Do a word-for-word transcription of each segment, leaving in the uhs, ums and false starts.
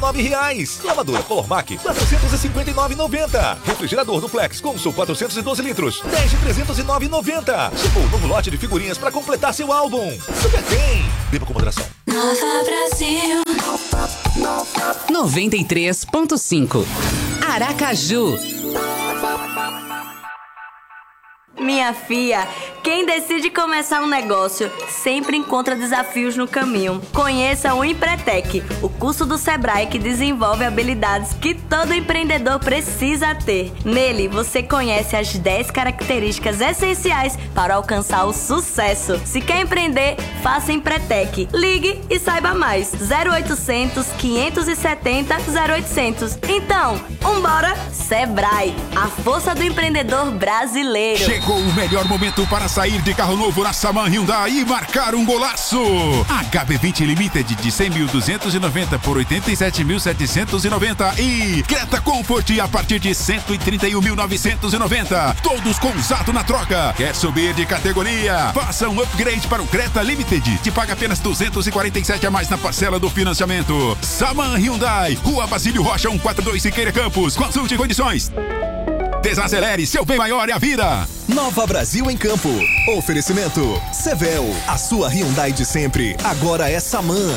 nove reais. Lavadora Color Mac, quatrocentos e cinquenta e nove reais e noventa centavos. Refrigerador Duplex Consul quatrocentos e doze litros, dez de trezentos e nove reais e noventa centavos. Chegou o novo lote de figurinhas para completar seu álbum. Super bem. Beba com moderação. Nova Brasil. noventa e três ponto cinco. Aracaju. Minha filha, quem decide começar um negócio sempre encontra desafios no caminho. Conheça o Empretec, o curso do Sebrae que desenvolve habilidades que todo empreendedor precisa ter. Nele, você conhece as dez características essenciais para alcançar o sucesso. Se quer empreender, faça Empretec. Ligue e saiba mais. zero oitocentos, quinhentos e setenta, zero oitocentos. Então, vambora, Sebrae, a força do empreendedor brasileiro. Chegou o melhor momento para sair de carro novo na Saman Hyundai e marcar um golaço. H B vinte Limited de cem mil duzentos e noventa por oitenta e sete mil setecentos e noventa e Creta Comfort a partir de cento e trinta e um mil novecentos e noventa. Todos com usado na troca. Quer subir de categoria? Faça um upgrade para o Creta Limited. Te paga apenas duzentos e quarenta e sete a mais na parcela do financiamento. Saman Hyundai, Rua Basílio Rocha cento e quarenta e dois, Siqueira Campos. Consulte condições. Desacelere, seu bem maior é a vida. Nova Brasil em Campo. Oferecimento Sevel, a sua Hyundai de sempre, agora é Saman.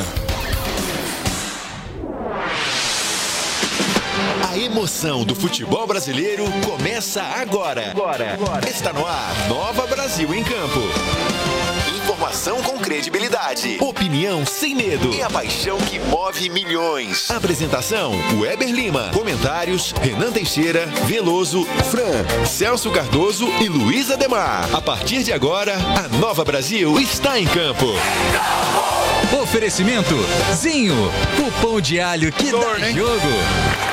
A emoção do futebol brasileiro começa agora. Agora. Agora. Está no ar, Nova Brasil em Campo. Informação com credibilidade, opinião sem medo e a paixão que move milhões. Apresentação, Weber Lima. Comentários, Renan Teixeira, Veloso, Fran, Celso Cardoso e Luiz Ademar. A partir de agora, a Nova Brasil está em campo. Oferecimento, Zinho, o pão de alho que Dor, dá hein? Jogo.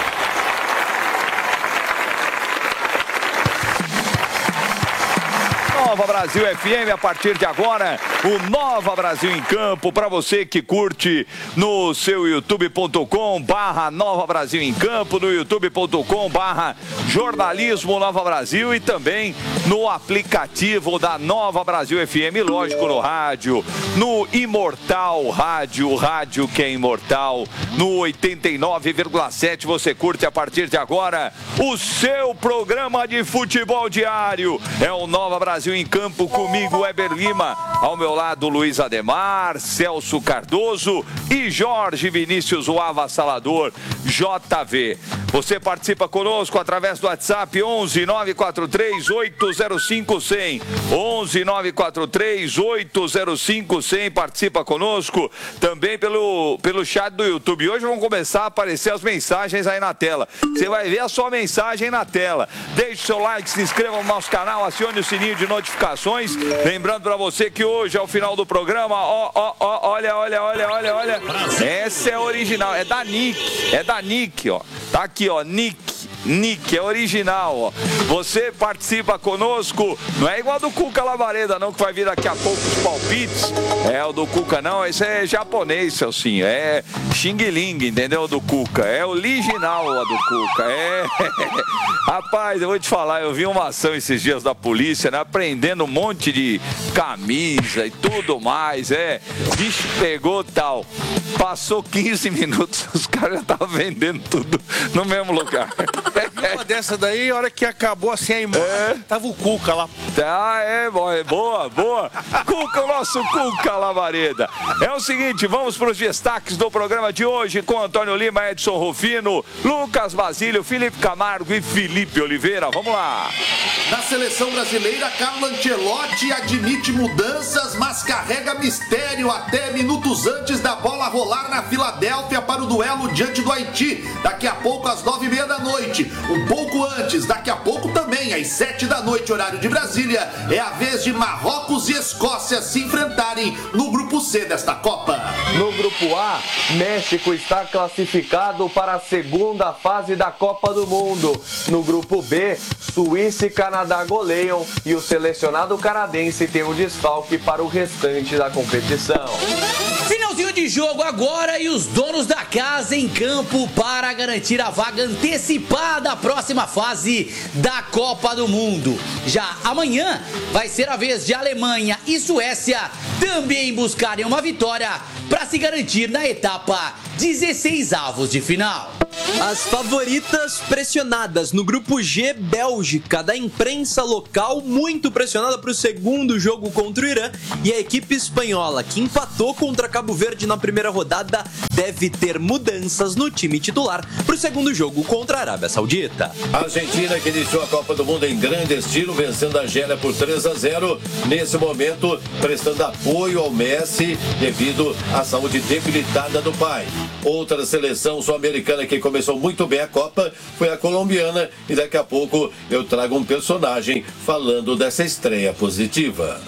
Nova Brasil F M, a partir de agora, o Nova Brasil em Campo, para você que curte no seu youtube ponto com barra Nova Brasil em Campo, no youtube ponto com barra Jornalismo Nova Brasil e também no aplicativo da Nova Brasil F M, lógico, no rádio, no Imortal Rádio, rádio que é imortal, no oitenta e nove vírgula sete, você curte a partir de agora o seu programa de futebol diário, é o Nova Brasil em Campo, comigo, Weber Lima, ao meu lado, Luiz Ademar, Celso Cardoso e Jorge Vinícius, o avassalador J V. Você participa conosco através do WhatsApp onze nove quatro três oito zero cinco cem, onze nove quatro três oito zero cinco cem, participa conosco também pelo, pelo chat do YouTube. Hoje vão começar a aparecer as mensagens aí na tela. Você vai ver a sua mensagem na tela. Deixe seu like, se inscreva no nosso canal, acione o sininho de notificações. Lembrando para você que hoje, ao final do programa, ó, ó, ó, olha, olha, olha, olha, olha. Essa é original, é da Nick, é da Nick, ó. Tá aqui, ó, Nick. Nick, é original, ó. Você participa conosco, não é igual a do Cuca Lavareda, não, que vai vir daqui a pouco os palpites. É, o do Cuca não, esse é japonês, Celcinho, é Xing Ling, entendeu, do Cuca, é original a do Cuca, é. Rapaz, eu vou te falar, eu vi uma ação esses dias da polícia, né, apreendendo um monte de camisa e tudo mais, é. Bicho pegou tal, passou quinze minutos, os caras já estavam vendendo tudo no mesmo lugar. Uma dessa daí, a hora que acabou assim, a imagem, é. Tava o Cuca lá. Tá, é, boa, boa. Cuca, o nosso Cuca Lavareda. É o seguinte, vamos para os destaques do programa de hoje com Antônio Lima, Edson Rufino, Lucas Basílio, Felipe Camargo e Felipe Oliveira. Vamos lá. Na seleção brasileira, Carlo Ancelotti admite mudanças, mas carrega mistério até minutos antes da bola rolar na Filadélfia para o duelo diante do Haiti. Daqui a pouco, às nove e meia da noite. Um pouco antes, daqui a pouco também, às sete da noite, horário de Brasília, é a vez de Marrocos e Escócia se enfrentarem no grupo C desta Copa. No grupo A, México está classificado para a segunda fase da Copa do Mundo. No grupo B, Suíça e Canadá goleiam e o selecionado canadense tem um desfalque para o restante da competição. Finalzinho de jogo agora e os donos da casa em campo para garantir a vaga antecipada da próxima fase da Copa do Mundo. Já amanhã vai ser a vez de Alemanha e Suécia também buscarem uma vitória para se garantir na etapa dezesseis avos de final. As favoritas pressionadas no grupo G, Bélgica, da imprensa local, muito pressionada para o segundo jogo contra o Irã, e a equipe espanhola, que empatou contra Cabo Verde na primeira rodada, deve ter mudanças no time titular para o segundo jogo contra a Arábia Saudita. A Argentina, que iniciou a Copa do Mundo em grande estilo, vencendo a Argélia por três a zero, nesse momento prestando apoio ao Messi devido à saúde debilitada do pai. Outra seleção sul-americana que começou muito bem a Copa foi a colombiana, e daqui a pouco eu trago um personagem falando dessa estreia positiva.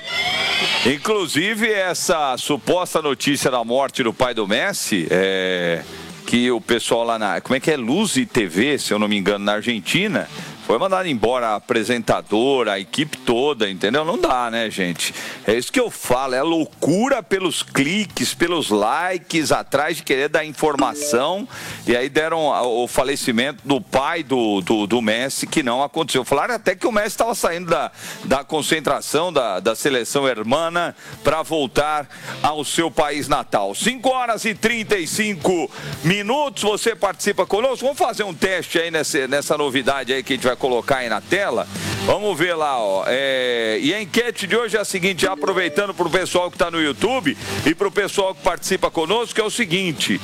Inclusive, essa suposta notícia da morte do pai do Messi, é, que o pessoal lá na... Como é que é? Luzi T V, se eu não me engano, na Argentina... Foi mandado embora a apresentadora, a equipe toda, entendeu? Não dá, né, gente? É isso que eu falo, é loucura pelos cliques, pelos likes, atrás de querer dar informação. E aí deram o falecimento do pai do, do, do Messi, que não aconteceu. Falaram até que o Messi estava saindo da, da concentração da, da seleção hermana para voltar ao seu país natal. cinco horas e trinta e cinco minutos, você participa conosco. Vamos fazer um teste aí nessa, nessa novidade aí que a gente vai colocar aí na tela. Vamos ver lá, ó. É... E a enquete de hoje é a seguinte, já aproveitando para o pessoal que está no YouTube e para o pessoal que participa conosco, é o seguinte: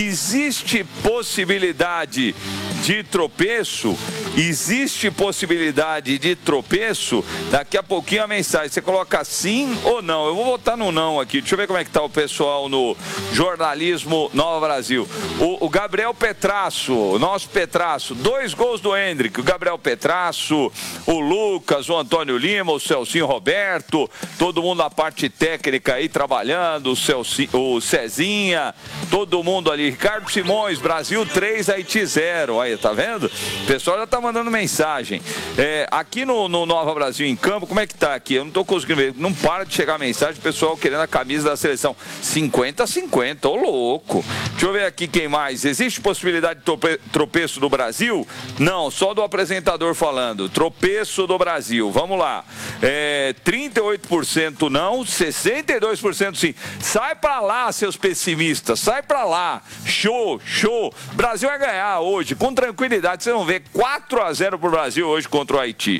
existe possibilidade de tropeço? Existe possibilidade de tropeço? Daqui a pouquinho a mensagem, você coloca sim ou não. Eu vou votar no não aqui. Deixa eu ver como é que tá o pessoal no Jornalismo Nova Brasil. O, o Gabriel Petrasso, o nosso Petrasso, dois gols do Hendrick. O Gabriel Petrasso, o Lucas, o Antônio Lima, o Celcinho Roberto, todo mundo na parte técnica aí trabalhando, o, Celci, o Cezinha, todo mundo ali. Ricardo Simões, Brasil três, Haiti zero. Aí, tá vendo? O pessoal já tá mandando mensagem. É, aqui no, no Nova Brasil em Campo, como é que tá aqui? Eu não tô conseguindo ver. Não para de chegar mensagem, o pessoal querendo a camisa da seleção. cinquenta a cinquenta, ô louco. Deixa eu ver aqui quem mais. Existe possibilidade de trope tropeço do Brasil? Não, só do apresentador falando. Tropeço do Brasil. Vamos lá. É, trinta e oito por cento não, sessenta e dois por cento sim. Sai pra lá, seus pessimistas. Sai pra lá. Show, show. O Brasil vai ganhar hoje, com tranquilidade. Vocês vão ver quatro a zero pro Brasil hoje contra o Haiti.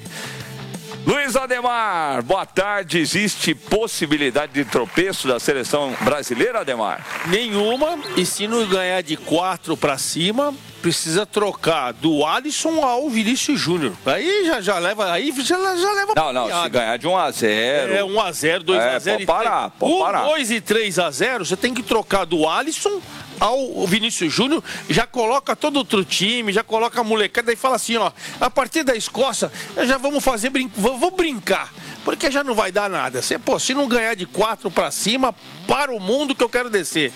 Luiz Ademar, boa tarde. Existe possibilidade de tropeço da seleção brasileira, Ademar? Nenhuma. E se não ganhar de quatro para cima, precisa trocar do Alisson ao Vinícius Júnior. Aí já, já leva. Aí já, já leva. Não, não. Piada. Se ganhar de um a zero. É, um a zero, dois a zero. É, pode parar, pode parar. um, dois e três a zero, você tem que trocar do Alisson ao Vinícius Júnior, já coloca todo outro time, já coloca a molecada e fala assim, ó, a partir da Escócia, já vamos fazer, brin vou, vou brincar, porque já não vai dar nada. Se, pô, se não ganhar de quatro pra cima, para o mundo que eu quero descer.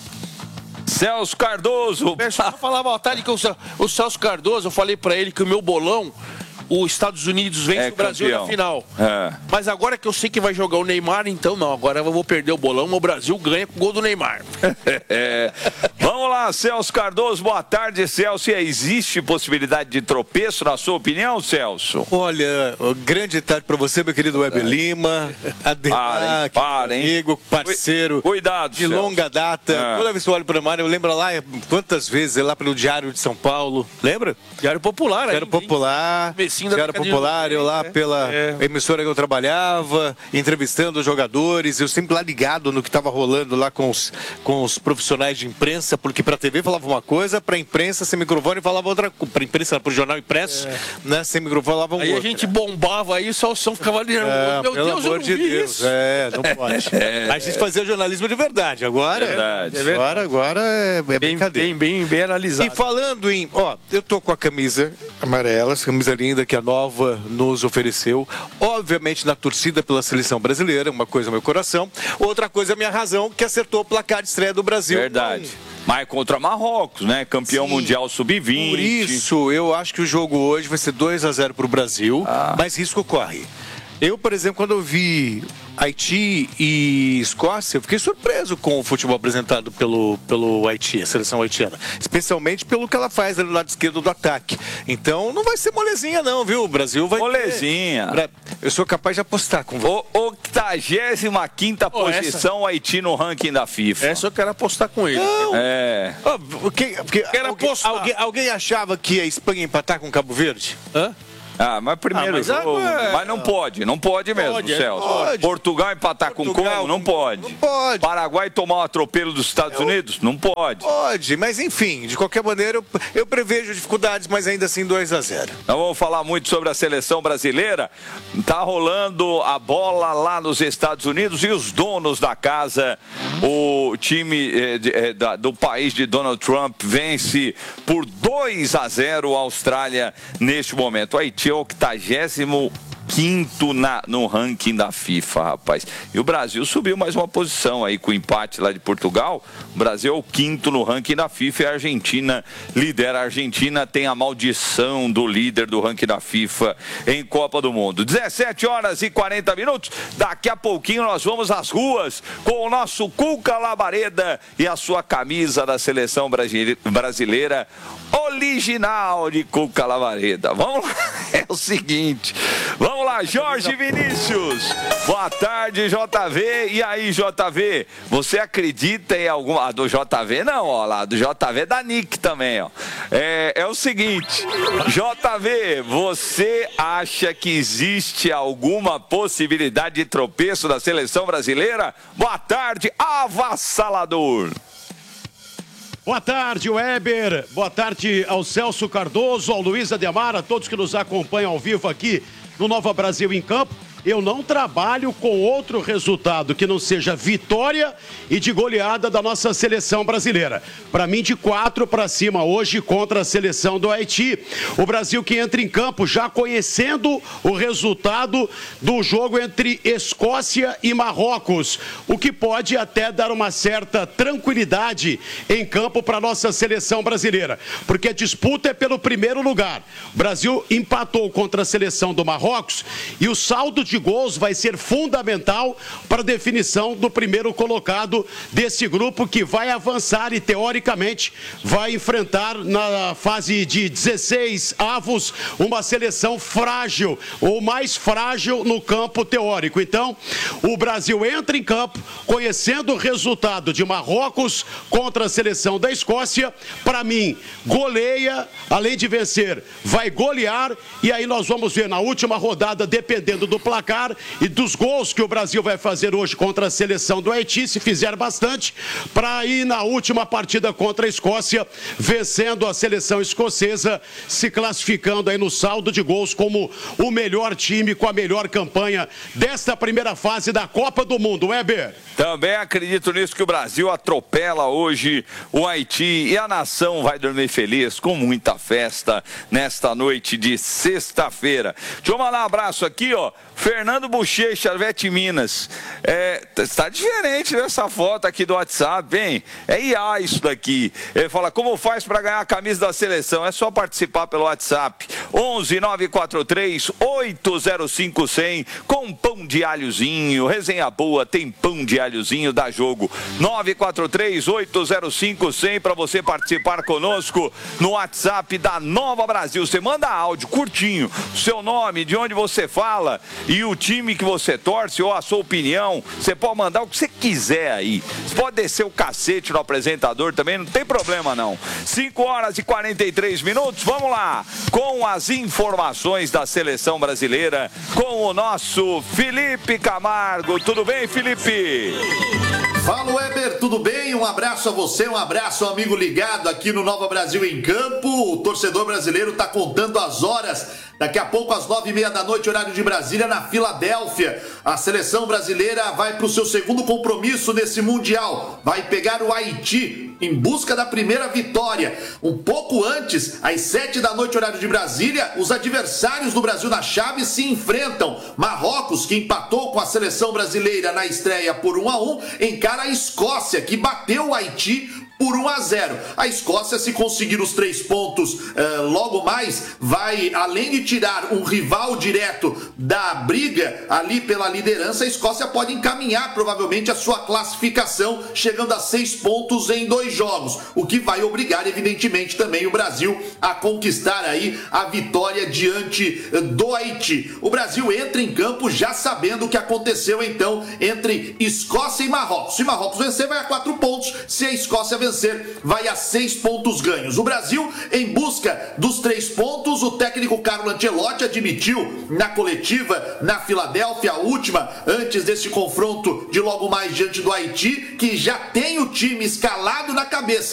Celso Cardoso. O pessoal falava à tarde que o, o Celso Cardoso, eu falei pra ele que o meu bolão, os Estados Unidos vence é o Brasil campeão. Na final. É. Mas agora que eu sei que vai jogar o Neymar, então não. Agora eu vou perder o bolão, o Brasil ganha com o gol do Neymar. É. Vamos lá, Celso Cardoso. Boa tarde, Celso. E existe possibilidade de tropeço, na sua opinião, Celso? Olha, grande tarde para você, meu querido Web é. Lima. Ademar, amigo, parceiro. Cuidado, de Celso. Longa data. É. Toda vez que eu olho para o Mário, eu lembro lá quantas vezes, lá pelo Diário de São Paulo. Lembra? Diário Popular. Diário ainda, Popular. Diário Popular, eu lá pela é. emissora que eu trabalhava, entrevistando os jogadores, eu sempre lá ligado no que estava rolando lá com os, com os profissionais de imprensa, porque para a T V falava uma coisa, para a imprensa sem microfone falava outra coisa, para a imprensa, para o jornal impresso, é. né, sem microfone falava outra. Aí a gente bombava aí, só o som ficava ali, é, meu pelo Deus, amor eu não de vi Deus, isso. é, não pode. É. A gente fazia jornalismo de verdade, agora, é verdade. É agora, agora é, é bem, brincadeira. Bem, bem, bem analisado. E falando em, ó, eu tô com a camisa amarela, essa camisa linda que a Nova nos ofereceu, obviamente na torcida pela seleção brasileira, uma coisa é meu coração, outra coisa é minha razão, que acertou o placar de estreia do Brasil. Verdade. Mas contra Marrocos, né? Campeão Sim. mundial sub vinte. Por isso, eu acho que o jogo hoje vai ser dois a zero para o Brasil, ah. mas risco corre. Eu, por exemplo, quando eu vi Haiti e Escócia, eu fiquei surpreso com o futebol apresentado pelo, pelo Haiti, a seleção haitiana. Especialmente pelo que ela faz ali no lado esquerdo do ataque. Então, não vai ser molezinha não, viu? O Brasil vai Molezinha. Ter... Eu sou capaz de apostar com você. octagésima quinta Oh, posição, o Haiti no ranking da FIFA. Essa eu quero apostar com ele. Não. É. Oh, porque, porque Quero alguém, apostar. alguém, alguém achava que a Espanha ia empatar com Cabo Verde? Hã? Ah, mas primeiro Ah, mas jogo. é- Mas não pode, não pode mesmo, Pode, é, Celso. pode. Portugal empatar Portugal, com Congo? Não pode. não pode. Paraguai tomar um atropelo dos Estados Unidos? Não pode. Pode, mas enfim, de qualquer maneira, eu, eu prevejo dificuldades, mas ainda assim dois a zero. Não vamos falar muito sobre a seleção brasileira. Tá rolando a bola lá nos Estados Unidos e os donos da casa, o time eh, de, eh, da, do país de Donald Trump, vence por dois a zero a Austrália neste momento. O Haiti é o octagésimo quinto na, no ranking da FIFA, rapaz. E o Brasil subiu mais uma posição aí com o empate lá de Portugal. O Brasil é o quinto no ranking da FIFA e a Argentina lidera. A Argentina tem a maldição do líder do ranking da FIFA em Copa do Mundo. dezessete horas e quarenta minutos. Daqui a pouquinho nós vamos às ruas com o nosso Cuca Labareda e a sua camisa da seleção brasileira original de Cuca Labareda. Vamos lá, é o seguinte. Vamos lá, Jorge Vinícius. Boa tarde, J V. E aí, J V, você acredita em algum... Ah, do J V não, ó, lá do J V da Nick também, ó. É, é o seguinte, J V, você acha que existe alguma possibilidade de tropeço da seleção brasileira? Boa tarde, avassalador. Boa tarde, Weber. Boa tarde ao Celso Cardoso, ao Luiz Ademar, a todos que nos acompanham ao vivo aqui no Nova Brasil em Campo. Eu não trabalho com outro resultado que não seja vitória e de goleada da nossa seleção brasileira. Para mim, de quatro para cima hoje contra a seleção do Haiti. O Brasil que entra em campo já conhecendo o resultado do jogo entre Escócia e Marrocos, o que pode até dar uma certa tranquilidade em campo para a nossa seleção brasileira, porque a disputa é pelo primeiro lugar. O Brasil empatou contra a seleção do Marrocos e o saldo de de gols vai ser fundamental para a definição do primeiro colocado desse grupo que vai avançar e teoricamente vai enfrentar na fase de dezesseis avos uma seleção frágil ou mais frágil no campo teórico. Então, o Brasil entra em campo conhecendo o resultado de Marrocos contra a seleção da Escócia. Para mim, goleia, além de vencer, vai golear e aí nós vamos ver na última rodada, dependendo do placar e dos gols que o Brasil vai fazer hoje contra a seleção do Haiti, se fizer bastante, para ir na última partida contra a Escócia, vencendo a seleção escocesa, se classificando aí no saldo de gols como o melhor time com a melhor campanha desta primeira fase da Copa do Mundo. Weber? Também acredito nisso, que o Brasil atropela hoje o Haiti e a nação vai dormir feliz, com muita festa nesta noite de sexta-feira. Deixa eu mandar um abraço aqui, ó. Fernando Bochecha, Arvete Minas. É, está diferente nessa foto aqui do WhatsApp, hein? É I A isso daqui. Ele fala, como faz para ganhar a camisa da seleção? É só participar pelo WhatsApp. onze nove quatro três oito zero cinco cem com pão de alhozinho. Resenha boa, tem pão de alhozinho, dá jogo. nove quatro três oito zero cinco cem para você participar conosco no WhatsApp da Nova Brasil. Você manda áudio curtinho, seu nome, de onde você fala e o time que você torce ou a sua opinião. Você pode mandar o que você quiser aí. Você pode descer o cacete no apresentador também, não tem problema não. cinco horas e quarenta e três minutos, vamos lá com as informações da seleção brasileira com o nosso Felipe Camargo. Tudo bem, Felipe? Fala, Weber, tudo bem? Um abraço a você, um abraço ao amigo ligado aqui no Nova Brasil em Campo. O torcedor brasileiro está contando as horas. Daqui a pouco, às nove e meia da noite, horário de Brasília, na Filadélfia. A seleção brasileira vai para o seu segundo compromisso nesse Mundial. Vai pegar o Haiti em busca da primeira vitória. Um pouco antes, às sete da noite, horário de Brasília, os adversários do Brasil na chave se enfrentam. Marrocos, que empatou com a seleção brasileira na estreia por um a um, encara a Escócia, que bateu o Haiti por um a zero. A Escócia, se conseguir os três pontos uh, logo mais, vai, além de tirar um rival direto da briga ali pela liderança, a Escócia pode encaminhar provavelmente a sua classificação, chegando a seis pontos em dois jogos, o que vai obrigar, evidentemente, também o Brasil a conquistar aí a vitória diante do Haiti. O Brasil entra em campo já sabendo o que aconteceu, então, entre Escócia e Marrocos. Se Marrocos vencer, vai a quatro pontos. Se a Escócia vencer, vai a seis pontos ganhos. O Brasil, em busca dos três pontos, o técnico Carlo Ancelotti admitiu na coletiva na Filadélfia, a última, antes desse confronto de logo mais diante do Haiti, que já tem o time escalado na cabeça